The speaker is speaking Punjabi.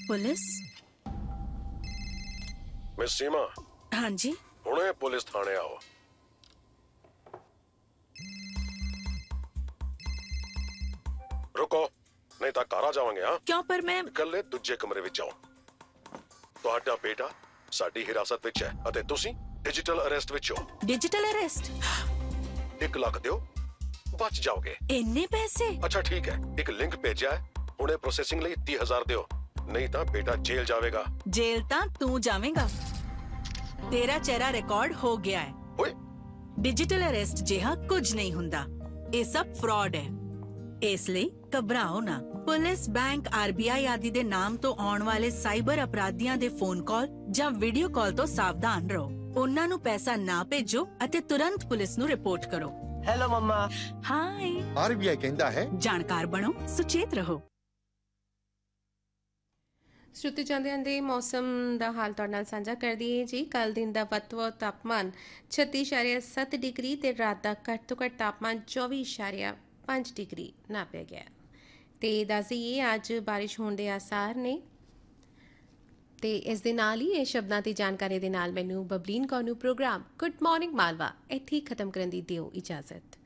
ਪੁਲਿਸ? ਮਿਸ ਸੀਮਾ, ਹਾਂਜੀ। ਹੁਣੇ ਪੁਲਿਸ ਥਾਣੇ ਆਓ। ਰੁਕੋ, ਨਹੀਂ ਤਾਂ ਘਰ ਆ ਜਾਵਾਂਗੇ। ਹਾਂ ਕਿਉਂ? ਪਰ ਮੈਂ ਇਕੱਲੇ ਦੂਜੇ ਕਮਰੇ ਵਿੱਚ ਆਓ। ਤੁਹਾਡਾ ਬੇਟਾ ਸਾਡੀ ਹਿਰਾਸਤ ਵਿੱਚ ਹੈ ਅਤੇ ਤੁਸੀਂ ਡਿਜੀਟਲ ਅਰੈਸਟ ਵਿੱਚ ਹੋ। Digital arrest? 1 ਲੱਖ ਦਿਓ, ਬਚ ਜਾਓਗੇ। ਇੰਨੇ ਪੈਸੇ? ਅੱਛਾ ਠੀਕ ਹੈ, ਇੱਕ ਲਿੰਕ ਭੇਜਿਆ ਹੈ, ਹੁਣੇ ਪ੍ਰੋਸੈਸਿੰਗ ਲਈ 30,000 ਦਿਓ, ਨਹੀਂ ਤਾਂ ਬੇਟਾ ਜੇਲ੍ਹ ਜਾਵੇਗਾ। ਜੇਲ੍ਹ ਤਾਂ ਤੂੰ ਜਾਵੇਂਗਾ। ਤੇਰਾ ਚਿਹਰਾ ਰਿਕਾਰਡ ਹੋ ਗਿਆ ਹੈ। ਓਏ, ਡਿਜੀਟਲ ਅਰੈਸਟ ਜਿਹਾ ਕੁਝ ਨਹੀਂ ਹੁੰਦਾ। ਇਹ ਸਭ ਫਰਾਡ ਹੈ। ਇਸ ਲਈ ਘਬਰਾਓ ਨਾ। ਪੁਲਿਸ, ਬੈਂਕ, RBI ਆਦਿ ਦੇ ਨਾਮ ਤੋਂ ਆਉਣ ਵਾਲੇ ਸਾਈਬਰ ਅਪਰਾਧੀਆਂ ਦੇ ਫੋਨ ਕਾਲ ਜਾਂ ਵੀਡੀਓ ਕਾਲ ਤੋਂ ਸਾਵਧਾਨ ਰਹੋ। ਉਹਨਾਂ ਨੂੰ ਪੈਸਾ ਨਾ ਭੇਜੋ ਅਤੇ ਤੁਰੰਤ ਪੁਲਿਸ ਨੂੰ ਰਿਪੋਰਟ ਕਰੋ। ਹੈਲੋ ਮੰਮਾ। ਹਾਏ। RBI ਕਹਿੰਦਾ ਹੈ, ਜਾਣਕਾਰ ਬਣੋ, ਸੁਚੇਤ ਰਹੋ। ਸ਼੍ਰੁਤੀ ਚਾਹੁੰਦੇ ਦੇ ਮੌਸਮ ਦਾ ਹਾਲ ਤੁਹਾਡੇ ਨਾਲ ਸਾਂਝਾ ਕਰਦੀ ਹੈ ਜੀ। ਕੱਲ੍ਹ ਦਿਨ ਦਾ ਵੱਧ ਤੋਂ ਵੱਧ ਤਾਪਮਾਨ 36.7 ਡਿਗਰੀ ਅਤੇ ਰਾਤ ਦਾ ਘੱਟ ਤੋਂ ਘੱਟ ਤਾਪਮਾਨ 24.5 ਡਿਗਰੀ ਨਾਪਿਆ ਗਿਆ। ਅਤੇ ਦੱਸ ਦਈਏ ਅੱਜ ਬਾਰਿਸ਼ ਹੋਣ ਦੇ ਆਸਾਰ ਨੇ। ਅਤੇ ਇਸ ਦੇ ਨਾਲ ਹੀ ਇਹ ਸ਼ਬਦਾਂ ਦੀ ਜਾਣਕਾਰੀ ਦੇ ਨਾਲ ਮੈਨੂੰ ਬਬਲੀਨ ਕੌਰ ਨੂੰ ਪ੍ਰੋਗਰਾਮ ਗੁੱਡ ਮਾਰਨਿੰਗ ਮਾਲਵਾ ਇੱਥੇ ਹੀ ਖਤਮ ਕਰਨ ਦੀ ਦਿਓ ਇਜਾਜ਼ਤ।